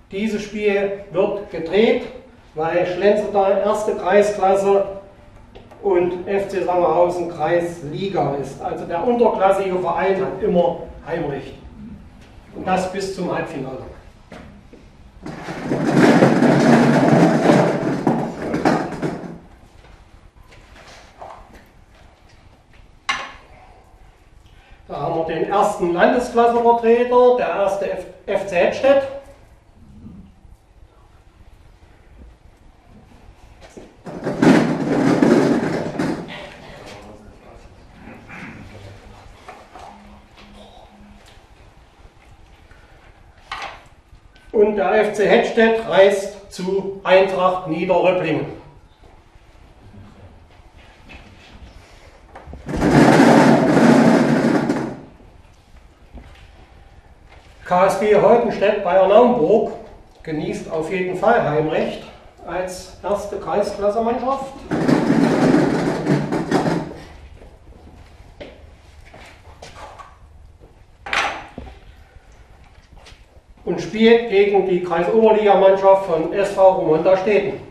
Dieses Spiel wird gedreht, weil Schlenzer erste Kreisklasse und FC Sangerhausen Kreisliga ist. Also der unterklassige Verein hat immer Heimrecht. Und das bis zum Halbfinale. Da haben wir den ersten Landesklassenvertreter, der erste FC Hettstedt. Und der FC Hettstedt reist zu Eintracht Niederröpplingen. KSG Holtenstedt bei Naumburg genießt auf jeden Fall Heimrecht als erste Kreisklasse-Mannschaft. Und spielt gegen die Kreisoberligamannschaft von SV Romonda Steden.